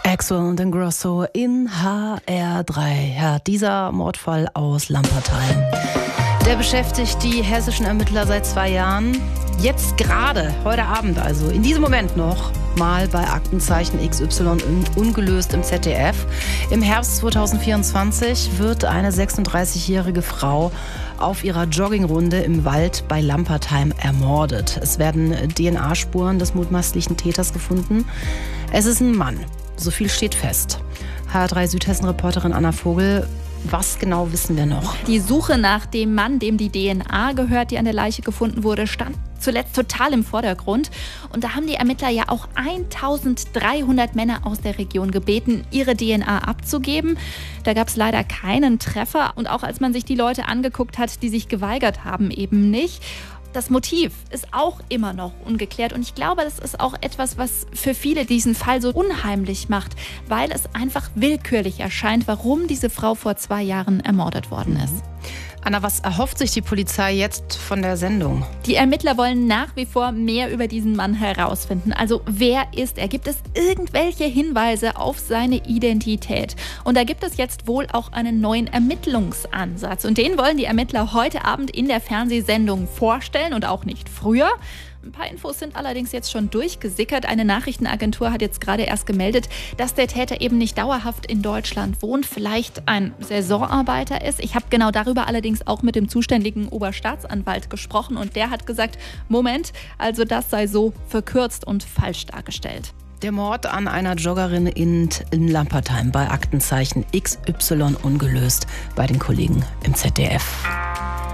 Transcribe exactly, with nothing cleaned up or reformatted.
Axwell und Ingrosso in H R drei. Ja, dieser Mordfall aus Lampertheim. Der beschäftigt die hessischen Ermittler seit zwei Jahren. Jetzt gerade, heute Abend also, in diesem Moment noch, mal bei Aktenzeichen X Y und ungelöst im Z D F. Im Herbst zweitausendvierundzwanzig wird eine sechsunddreißigjährige Frau auf ihrer Joggingrunde im Wald bei Lampertheim ermordet. Es werden D N A-Spuren des mutmaßlichen Täters gefunden. Es ist ein Mann. So viel steht fest. H R drei Südhessen-Reporterin Anna Vogel, was genau wissen wir noch? Die Suche nach dem Mann, dem die D N A gehört, die an der Leiche gefunden wurde, stand zuletzt total im Vordergrund. Und da haben die Ermittler ja auch eintausenddreihundert Männer aus der Region gebeten, ihre D N A abzugeben. Da gab es leider keinen Treffer. Und auch als man sich die Leute angeguckt hat, die sich geweigert haben, eben nicht. Das Motiv ist auch immer noch ungeklärt und ich glaube, das ist auch etwas, was für viele diesen Fall so unheimlich macht, weil es einfach willkürlich erscheint, warum diese Frau vor zwei Jahren ermordet worden ist. Anna, was erhofft sich die Polizei jetzt von der Sendung? Die Ermittler wollen nach wie vor mehr über diesen Mann herausfinden. Also wer ist er? Gibt es irgendwelche Hinweise auf seine Identität? Und da gibt es jetzt wohl auch einen neuen Ermittlungsansatz. Und den wollen die Ermittler heute Abend in der Fernsehsendung vorstellen und auch nicht früher. Ein paar Infos sind allerdings jetzt schon durchgesickert. Eine Nachrichtenagentur hat jetzt gerade erst gemeldet, dass der Täter eben nicht dauerhaft in Deutschland wohnt, vielleicht ein Saisonarbeiter ist. Ich habe genau darüber allerdings auch mit dem zuständigen Oberstaatsanwalt gesprochen und der hat gesagt, Moment, also das sei so verkürzt und falsch dargestellt. Der Mord an einer Joggerin in, in Lampertheim bei Aktenzeichen X Y ungelöst bei den Kollegen im Z D F.